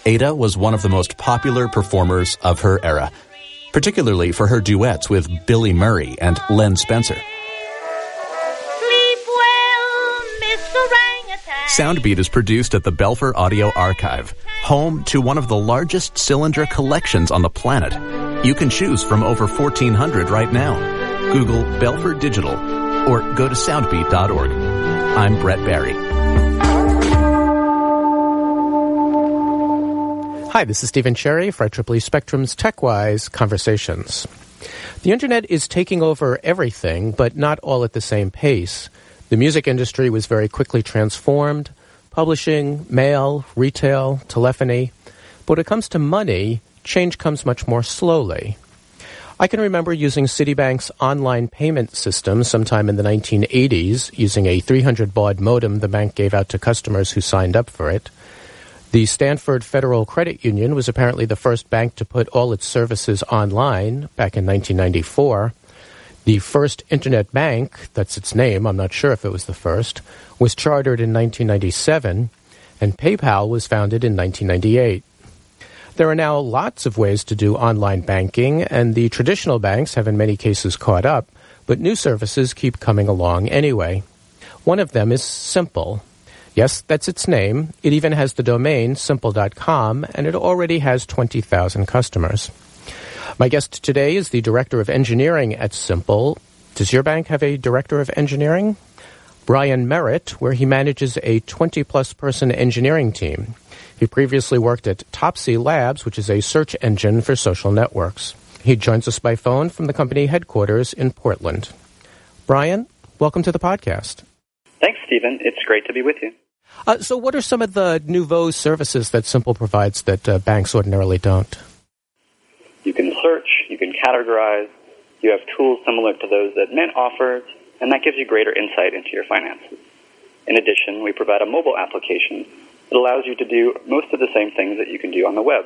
Ada was one of the most popular performers of her era, particularly for her duets with Billy Murray and Len Spencer. Sleep well, Mr. Orangutan. Soundbeat is produced at the Belfer Audio Archive, home to one of the largest cylinder collections on the planet. You can choose from over 1,400 right now. Google Belfer Digital or go to soundbeat.org. I'm Brett Barry. Hi, this is Stephen Cherry for IEEE Spectrum's TechWise Conversations. The Internet is taking over everything, but not all at the same pace. The music industry was very quickly transformed. Publishing, mail, retail, telephony. But when it comes to money, change comes much more slowly. I can remember using Citibank's online payment system sometime in the 1980s, using a 300 baud modem the bank gave out to customers who signed up for it. The Stanford Federal Credit Union was apparently the first bank to put all its services online back in 1994. The first Internet bank, that's its name, I'm not sure if it was the first, was chartered in 1997, and PayPal was founded in 1998. There are now lots of ways to do online banking, and the traditional banks have in many cases caught up, but new services keep coming along anyway. One of them is Simple. Yes, that's its name. It even has the domain simple.com, and it already has 20,000 customers. My guest today is the Director of Engineering at Simple. Does your bank have a Director of Engineering? Brian Merritt, where he manages a 20-plus person engineering team. He previously worked at Topsy Labs, which is a search engine for social networks. He joins us by phone from the company headquarters in Portland. Brian, welcome to the podcast. Thanks, Stephen. It's great to be with you. So what are some of the nouveau services that Simple provides that banks ordinarily don't? You can search, you can categorize, you have tools similar to those that Mint offers, and that gives you greater insight into your finances. In addition, we provide a mobile application that allows you to do most of the same things that you can do on the web.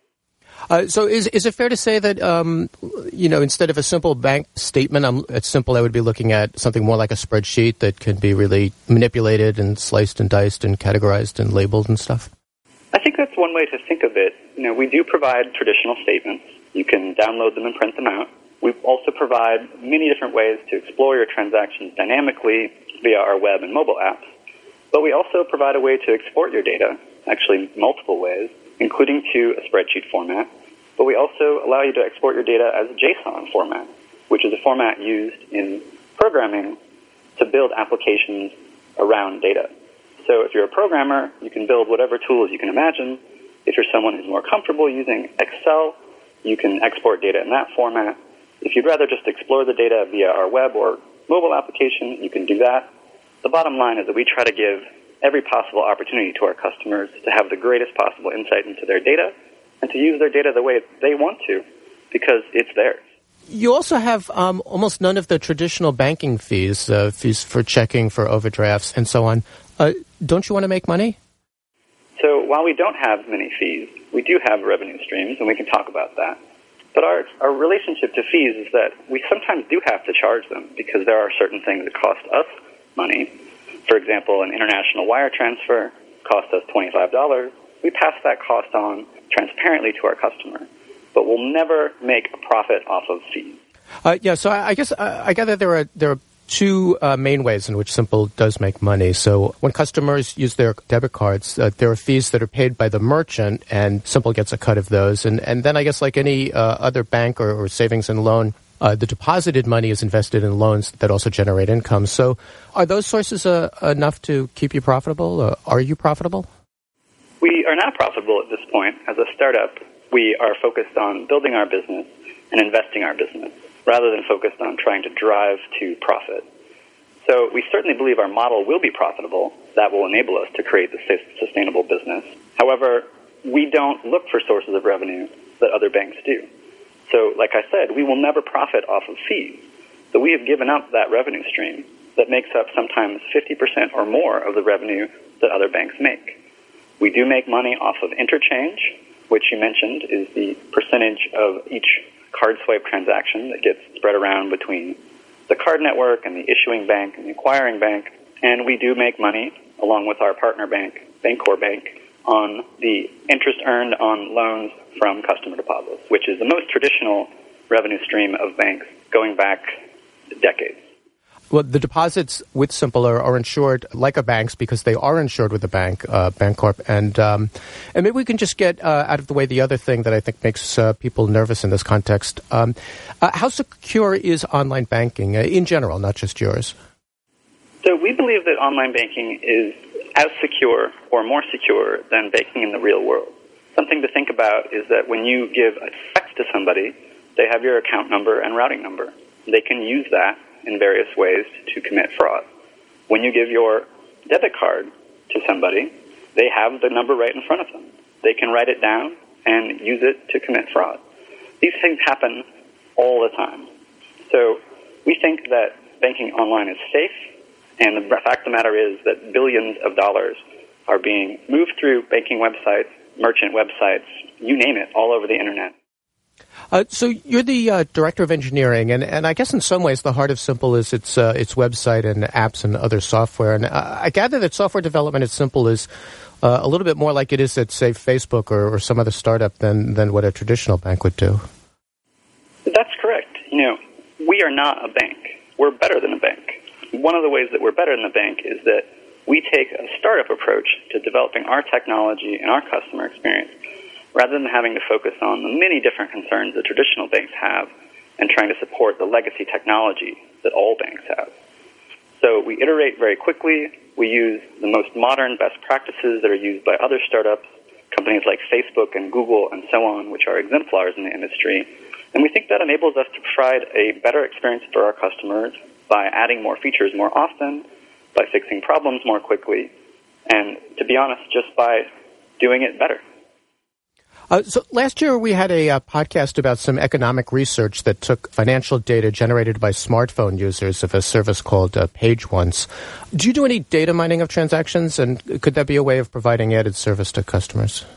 So is it fair to say that, instead of a simple bank statement, at Simple I would be looking at something more like a spreadsheet that can be really manipulated and sliced and diced and categorized and labeled and stuff? I think that's one way to think of it. We do provide traditional statements. You can download them and print them out. We also provide many different ways to explore your transactions dynamically via our web and mobile apps. But we also provide a way to export your data, actually multiple ways, including to a spreadsheet format. But we also allow you to export your data as a JSON format, which is a format used in programming to build applications around data. So if you're a programmer, you can build whatever tools you can imagine. If you're someone who's more comfortable using Excel, you can export data in that format. If you'd rather just explore the data via our web or mobile application, you can do that. The bottom line is that we try to give every possible opportunity to our customers to have the greatest possible insight into their data and to use their data the way they want to because it's theirs. You also have almost none of the traditional banking fees, fees for checking, for overdrafts, and so on. Don't you want to make money? So while we don't have many fees, we do have revenue streams, and we can talk about that. But our relationship to fees is that we sometimes do have to charge them because there are certain things that cost us money. For example, an international wire transfer costs us $25. We pass that cost on transparently to our customer, but we'll never make a profit off of fees. So I guess I gather there are two main ways in which Simple does make money. So when customers use their debit cards, there are fees that are paid by the merchant, and Simple gets a cut of those. And then I guess like any other bank or savings and loan, the deposited money is invested in loans that also generate income. So are those sources enough to keep you profitable? Are you profitable? We are not profitable at this point. As a startup, we are focused on building our business and investing our business, rather than focused on trying to drive to profit. So we certainly believe our model will be profitable. That will enable us to create the sustainable business. However, we don't look for sources of revenue that other banks do. So, like I said, we will never profit off of fees. So we have given up that revenue stream that makes up sometimes 50% or more of the revenue that other banks make. We do make money off of interchange, which you mentioned is the percentage of each card swipe transaction that gets spread around between the card network and the issuing bank and the acquiring bank. And we do make money, along with our partner bank, Bancorp Bank, on the interest earned on loans from customer deposits, which is the most traditional revenue stream of banks going back decades. Well, the deposits with Simple are insured like a bank's because they are insured with the bank, Bancorp. And maybe we can just get out of the way the other thing that I think makes people nervous in this context. How secure is online banking in general, not just yours? So we believe that online banking is as secure or more secure than banking in the real world. Something to think about is that when you give a text to somebody, they have your account number and routing number. They can use that in various ways to commit fraud. When you give your debit card to somebody, they have the number right in front of them. They can write it down and use it to commit fraud. These things happen all the time. So we think that banking online is safe, and the fact of the matter is that billions of dollars are being moved through banking websites, merchant websites, you name it, all over the internet. So you're the director of engineering, and I guess in some ways the heart of Simple is its website and apps and other software. And I gather that software development at Simple is a little bit more like it is at, say, Facebook or some other startup than what a traditional bank would do. That's correct. We are not a bank. We're better than a bank. One of the ways that we're better than a bank is that we take a startup approach to developing our technology and our customer experience, rather than having to focus on the many different concerns that traditional banks have and trying to support the legacy technology that all banks have. So we iterate very quickly. We use the most modern best practices that are used by other startups, companies like Facebook and Google and so on, which are exemplars in the industry. And we think that enables us to provide a better experience for our customers by adding more features more often, by fixing problems more quickly, and to be honest, just by doing it better. So last year we had a podcast about some economic research that took financial data generated by smartphone users of a service called PageOnce. Do you do any data mining of transactions, and could that be a way of providing added service to customers?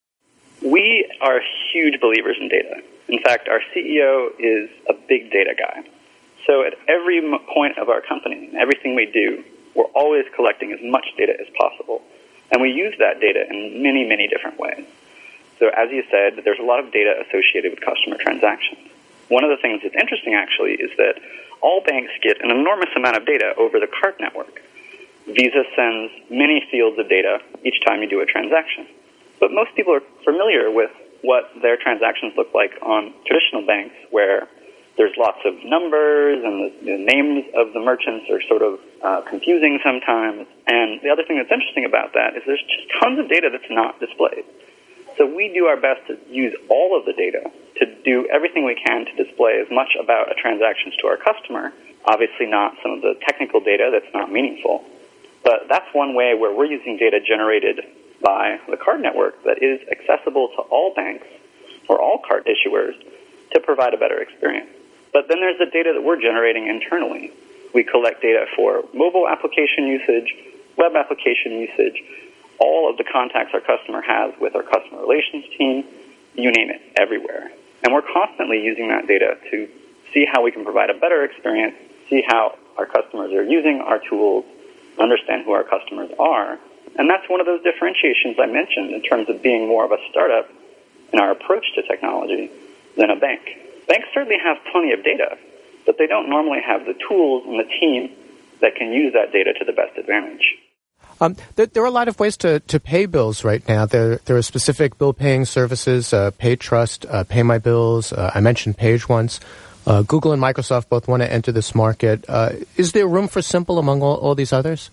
We are huge believers in data. In fact, our CEO is a big data guy. So at every point of our company, everything we do, we're always collecting as much data as possible. And we use that data in many, many different ways. So as you said, there's a lot of data associated with customer transactions. One of the things that's interesting, actually, is that all banks get an enormous amount of data over the card network. Visa sends many fields of data each time you do a transaction. But most people are familiar with what their transactions look like on traditional banks, where there's lots of numbers and the names of the merchants are sort of confusing sometimes. And the other thing that's interesting about that is there's just tons of data that's not displayed. So we do our best to use all of the data to do everything we can to display as much about a transaction to our customer. Obviously not some of the technical data that's not meaningful. But that's one way where we're using data generated by the card network that is accessible to all banks or all card issuers to provide a better experience. But then there's the data that we're generating internally. We collect data for mobile application usage, web application usage, all of the contacts our customer has with our customer relations team, you name it, everywhere. And we're constantly using that data to see how we can provide a better experience, see how our customers are using our tools, understand who our customers are. And that's one of those differentiations I mentioned in terms of being more of a startup in our approach to technology than a bank. Banks certainly have plenty of data, but they don't normally have the tools and the team that can use that data to the best advantage. There are a lot of ways to pay bills right now. There are specific bill-paying services, PayTrust, Pay My Bills. I mentioned PageOnce. Google and Microsoft both want to enter this market. Is there room for Simple among all these others?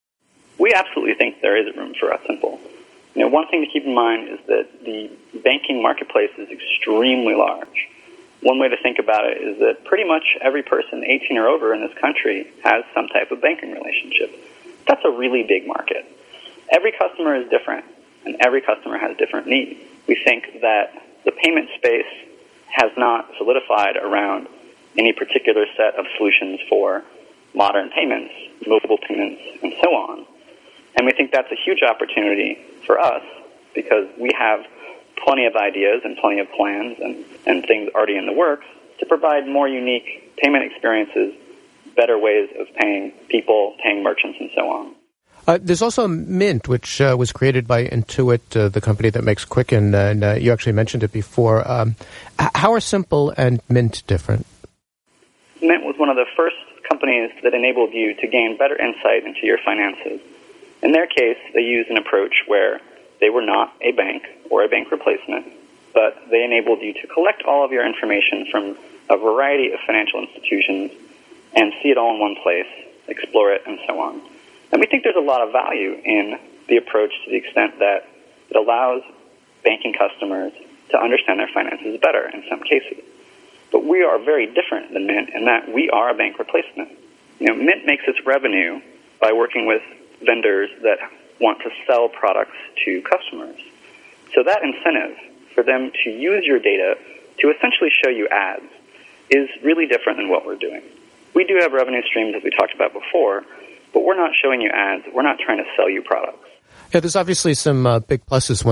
We absolutely think there is room for us Simple. One thing to keep in mind is that the banking marketplace is extremely large. One way to think about it is that pretty much every person 18 or over in this country has some type of banking relationship. That's a really big market. Every customer is different, and every customer has different needs. We think that the payment space has not solidified around any particular set of solutions for modern payments, mobile payments, and so on. And we think that's a huge opportunity for us because we have plenty of ideas and plenty of plans and things already in the works to provide more unique payment experiences, better ways of paying people, paying merchants, and so on. There's also Mint, which was created by Intuit, the company that makes Quicken, and you actually mentioned it before. How are Simple and Mint different? Mint was one of the first companies that enabled you to gain better insight into your finances. In their case, they used an approach where they were not a bank or a bank replacement, but they enabled you to collect all of your information from a variety of financial institutions and see it all in one place, explore it, and so on. And we think there's a lot of value in the approach to the extent that it allows banking customers to understand their finances better in some cases. But we are very different than Mint in that we are a bank replacement. Mint makes its revenue by working with vendors that want to sell products to customers. So that incentive for them to use your data to essentially show you ads is really different than what we're doing. We do have revenue streams, as we talked about before, but we're not showing you ads. We're not trying to sell you products. Yeah, there's obviously some big pluses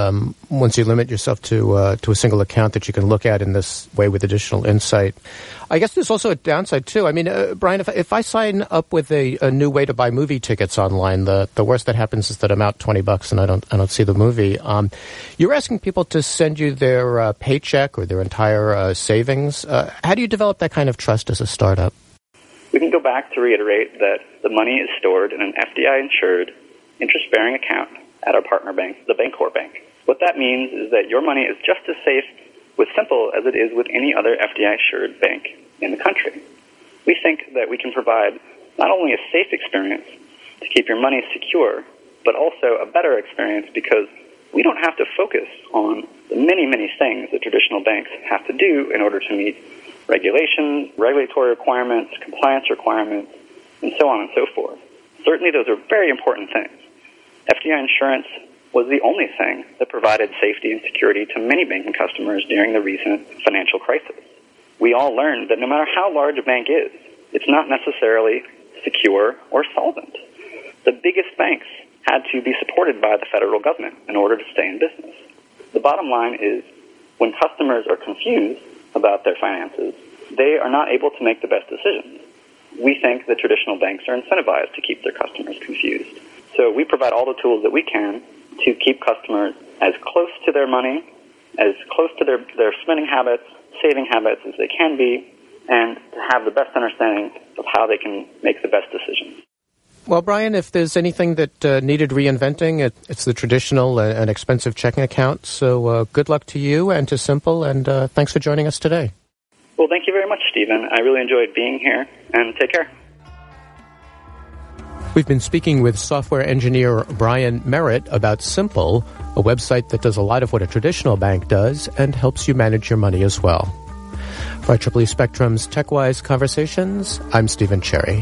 once you limit yourself to a single account that you can look at in this way with additional insight. I guess there's also a downside too. I mean, Brian, if I sign up with a new way to buy movie tickets online, the worst that happens is that I'm out $20 and I don't see the movie. You're asking people to send you their paycheck or their entire savings. How do you develop that kind of trust as a startup? We can go back to reiterate that the money is stored in an FDI-insured, interest-bearing account at our partner bank, the Bancorp Bank. What that means is that your money is just as safe with Simple as it is with any other FDI-insured bank in the country. We think that we can provide not only a safe experience to keep your money secure, but also a better experience because we don't have to focus on the many, many things that traditional banks have to do in order to meet regulation, regulatory requirements, compliance requirements, and so on and so forth. Certainly those are very important things. FDI insurance was the only thing that provided safety and security to many banking customers during the recent financial crisis. We all learned that no matter how large a bank is, it's not necessarily secure or solvent. The biggest banks had to be supported by the federal government in order to stay in business. The bottom line is when customers are confused about their finances, they are not able to make the best decisions. We think that traditional banks are incentivized to keep their customers confused. So we provide all the tools that we can to keep customers as close to their money, as close to their spending habits, saving habits as they can be, and to have the best understanding of how they can make the best decisions. Well, Brian, if there's anything that needed reinventing, it's the traditional and expensive checking account. So good luck to you and to Simple, and thanks for joining us today. Well, thank you very much, Stephen. I really enjoyed being here, and take care. We've been speaking with software engineer Brian Merritt about Simple, a website that does a lot of what a traditional bank does and helps you manage your money as well. For IEEE Spectrum's TechWise Conversations, I'm Stephen Cherry.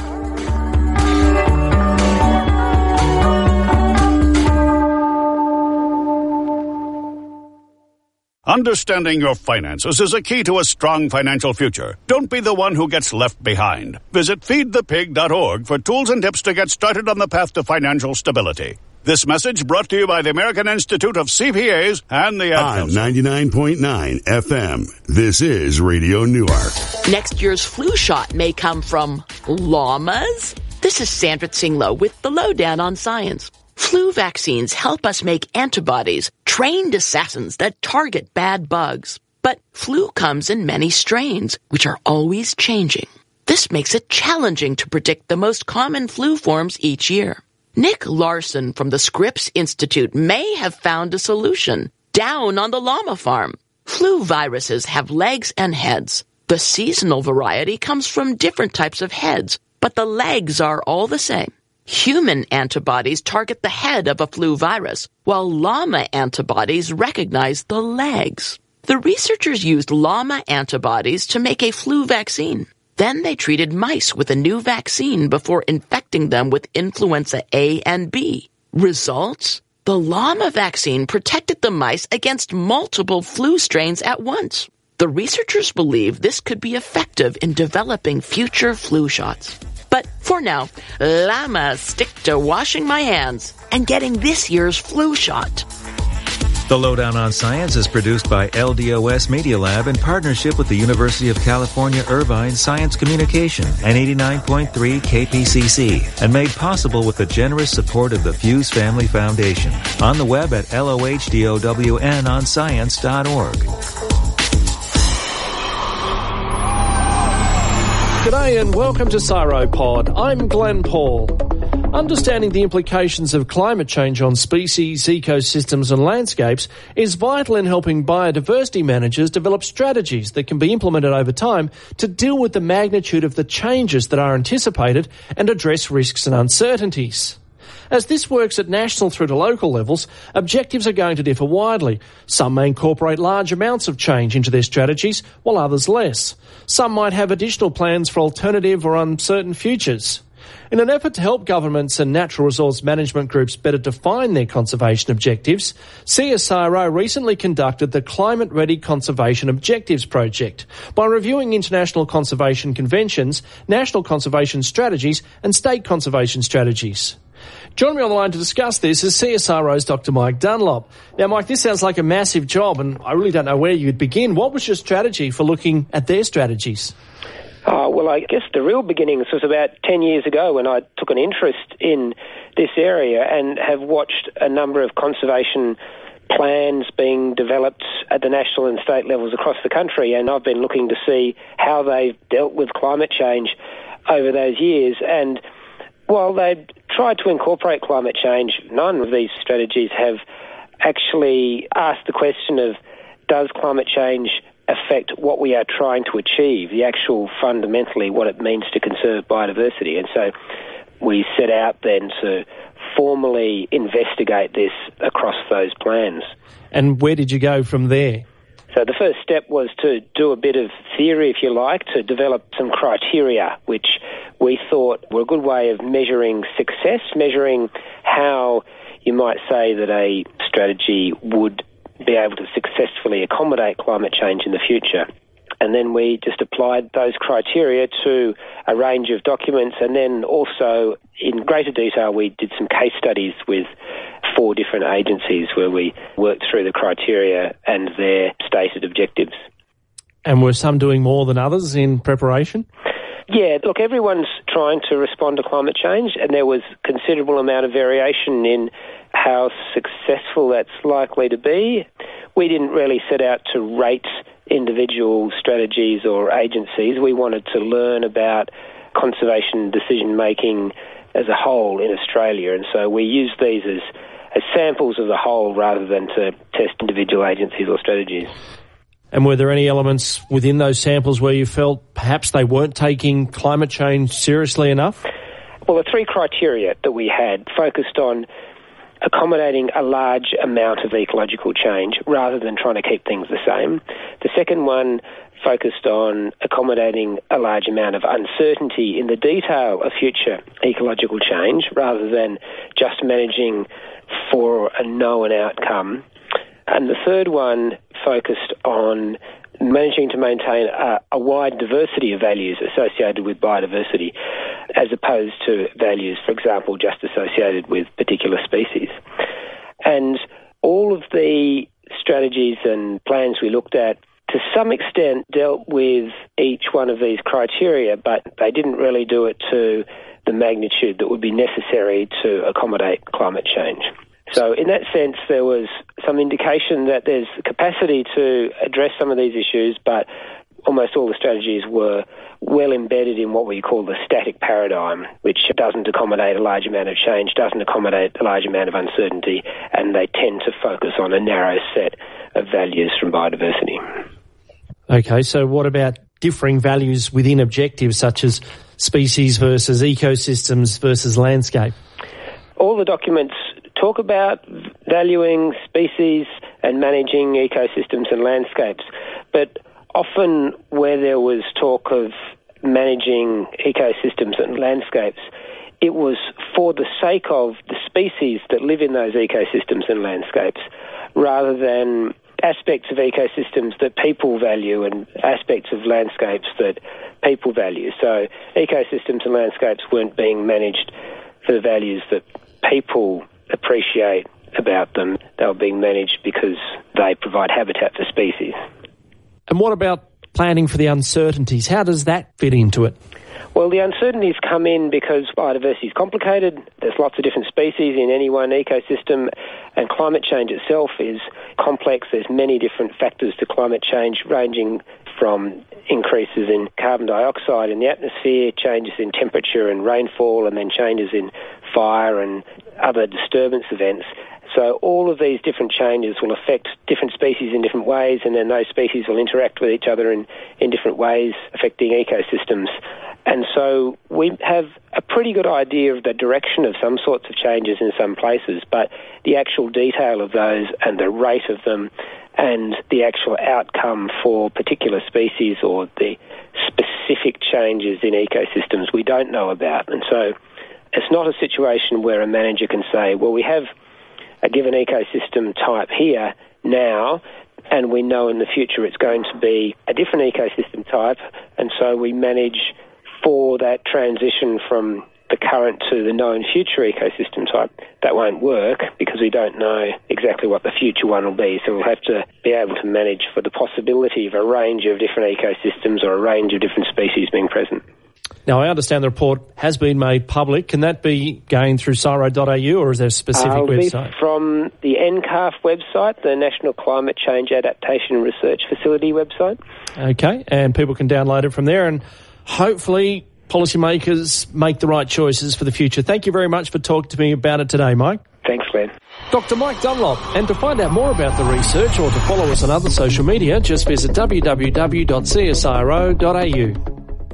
Understanding your finances is a key to a strong financial future. Don't be the one who gets left behind. Visit feedthepig.org for tools and tips to get started on the path to financial stability. This message brought to you by the American Institute of CPAs and the Ad Council. On 99.9 FM, this is Radio Newark. Next year's flu shot may come from llamas. This is Sandra Tsinglo with the Lowdown on Science. Flu vaccines help us make antibodies, trained assassins that target bad bugs. But flu comes in many strains, which are always changing. This makes it challenging to predict the most common flu forms each year. Nick Larson from the Scripps Institute may have found a solution down on the llama farm. Flu viruses have legs and heads. The seasonal variety comes from different types of heads, but the legs are all the same. Human antibodies target the head of a flu virus, while llama antibodies recognize the legs. The researchers used llama antibodies to make a flu vaccine. Then they treated mice with a new vaccine before infecting them with influenza A and B. Results? The llama vaccine protected the mice against multiple flu strains at once. The researchers believe this could be effective in developing future flu shots. But for now, llamas stick to washing my hands and getting this year's flu shot. The Lowdown on Science is produced by LDOS Media Lab in partnership with the University of California Irvine Science Communication and 89.3 KPCC, and made possible with the generous support of the Fuse Family Foundation. On the web at LOHDOWNonscience.org. G'day and welcome to CSIRO-Pod. I'm Glenn Paul. Understanding the implications of climate change on species, ecosystems and landscapes is vital in helping biodiversity managers develop strategies that can be implemented over time to deal with the magnitude of the changes that are anticipated and address risks and uncertainties. As this works at national through to local levels, objectives are going to differ widely. Some may incorporate large amounts of change into their strategies, while others less. Some might have additional plans for alternative or uncertain futures. In an effort to help governments and natural resource management groups better define their conservation objectives, CSIRO recently conducted the Climate Ready Conservation Objectives Project by reviewing international conservation conventions, national conservation strategies and state conservation strategies. Joining me on the line to discuss this is CSIRO's Dr. Mike Dunlop. Now, Mike, this sounds like a massive job, and I really don't know where you'd begin. What was your strategy for looking at their strategies? Well, I guess the real beginnings was about 10 years ago when I took an interest in this area and have watched a number of conservation plans being developed at the national and state levels across the country, and I've been looking to see how they've dealt with climate change over those years. And while they've tried to incorporate climate change, none of these strategies have actually asked the question of, does climate change affect what we are trying to achieve, the actual fundamentally what it means to conserve biodiversity? And so we set out then to formally investigate this across those plans. And where did you go from there? So the first step was to do a bit of theory, if you like, to develop some criteria which we thought were a good way of measuring success, measuring how you might say that a strategy would be able to successfully accommodate climate change in the future. And then we just applied those criteria to a range of documents, and then also in greater detail we did some case studies with 4 different agencies where we worked through the criteria and their stated objectives. And were some doing more than others in preparation? Yeah, look, everyone's trying to respond to climate change, and there was considerable amount of variation in how successful that's likely to be. We didn't really set out to rate individual strategies or agencies. We wanted to learn about conservation decision-making as a whole in Australia, and so we used these as samples of the whole rather than to test individual agencies or strategies. And were there any elements within those samples where you felt perhaps they weren't taking climate change seriously enough? Well, the 3 criteria that we had focused on accommodating a large amount of ecological change rather than trying to keep things the same. The second one focused on accommodating a large amount of uncertainty in the detail of future ecological change rather than just managing for a known outcome. And the third one focused on managing to maintain a wide diversity of values associated with biodiversity, as opposed to values, for example, just associated with particular species. And all of the strategies and plans we looked at, to some extent, dealt with each one of these criteria, but they didn't really do it to the magnitude that would be necessary to accommodate climate change. So in that sense, there was some indication that there's capacity to address some of these issues, but almost all the strategies were well embedded in what we call the static paradigm, which doesn't accommodate a large amount of change, doesn't accommodate a large amount of uncertainty, and they tend to focus on a narrow set of values from biodiversity. Okay, so what about differing values within objectives such as species versus ecosystems versus landscape? All the documents talk about valuing species and managing ecosystems and landscapes, but often where there was talk of managing ecosystems and landscapes, it was for the sake of the species that live in those ecosystems and landscapes, rather than aspects of ecosystems that people value and aspects of landscapes that people value. So ecosystems and landscapes weren't being managed for the values that people appreciate about them. They were being managed because they provide habitat for species. And what about planning for the uncertainties? How does that fit into it? Well, the uncertainties come in because biodiversity is complicated. There's lots of different species in any one ecosystem, and climate change itself is complex. There's many different factors to climate change, ranging from increases in carbon dioxide in the atmosphere, changes in temperature and rainfall, and then changes in fire and other disturbance events. So all of these different changes will affect different species in different ways, and then those species will interact with each other in different ways, affecting ecosystems. And so we have a pretty good idea of the direction of some sorts of changes in some places, but the actual detail of those and the rate of them and the actual outcome for particular species or the specific changes in ecosystems we don't know about. And so it's not a situation where a manager can say, well, we have a given ecosystem type here now, and we know in the future it's going to be a different ecosystem type, and so we manage for that transition from the current to the known future ecosystem type. That won't work because we don't know exactly what the future one will be. So we'll have to be able to manage for the possibility of a range of different ecosystems or a range of different species being present. Now, I understand the report has been made public. Can that be gained through CSIRO.au, or is there a specific website? From the NCARF website, the National Climate Change Adaptation Research Facility website. Okay, and people can download it from there, and hopefully policymakers make the right choices for the future. Thank you very much for talking to me about it today, Mike. Thanks, Glenn. Dr. Mike Dunlop. And to find out more about the research or to follow us on other social media, just visit www.csiro.au.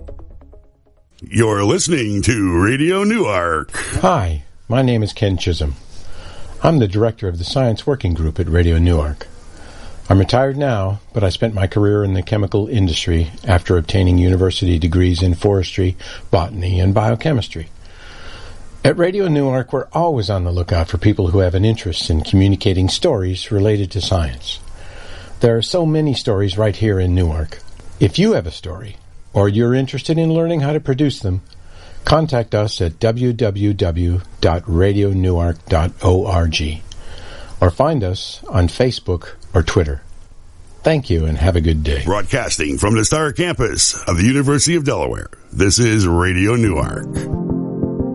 You're listening to Radio Newark. Hi, my name is Ken Chisholm. I'm the director of the Science Working Group at Radio Newark. I'm retired now, but I spent my career in the chemical industry after obtaining university degrees in forestry, botany, and biochemistry. At Radio Newark, we're always on the lookout for people who have an interest in communicating stories related to science. There are so many stories right here in Newark. If you have a story, or you're interested in learning how to produce them, contact us at www.radionewark.org or find us on Facebook or Twitter. Thank you and have a good day. Broadcasting from the Star Campus of the University of Delaware, this is Radio Newark.